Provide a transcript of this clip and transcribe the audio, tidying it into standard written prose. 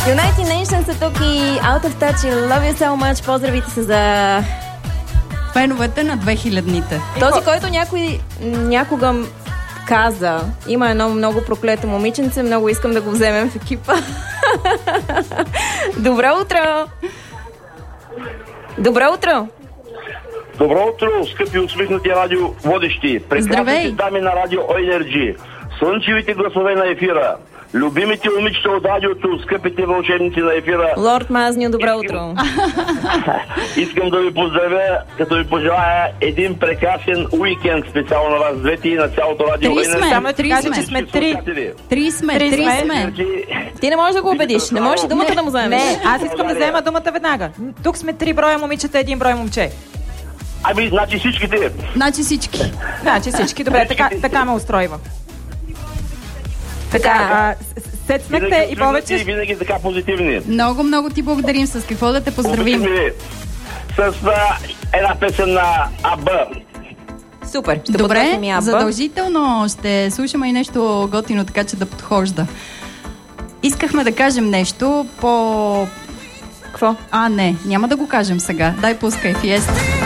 United Nations са тук и Out of Touch и Love You So Much. Поздравите се за феновете на 2000-ните. Този, който някой някога каза, има едно много проклето момиченце, много искам да го вземем в екипа. Добро утро! Добро утро! Добро утро, скъпи усмихнати радиоводещи. Прекрасните дами на радио Energy. Слънчевите гласове на ефира. Любимите момичета от радиото, скъпите вълшебници на ефира. Лорд Мазню, добро утро. Искам да ви поздравя, като ви пожелая един прекрасен уикенд, специално на вас двете и на цялото радио. Три сме. Три сме. Ти не можеш да го убедиш. Не можеш думата да му вземеш. Не, аз искам да взема думата веднага. Тук сме 3 броя момичета, 1 брой момче. Ами, значи всичките. Значи всички. Добре, така ме устройва. Така, сетнахте и повече. Винаги така позитивни. Много ти благодарим. С какво да те поздравим? С една песен на АБ. Супер. Добре, задължително ще слушаме и нещо готино, така че да подхожда. Искахме да кажем нещо по... Какво? Не, няма да го кажем сега. Дай пускай, Фиеста.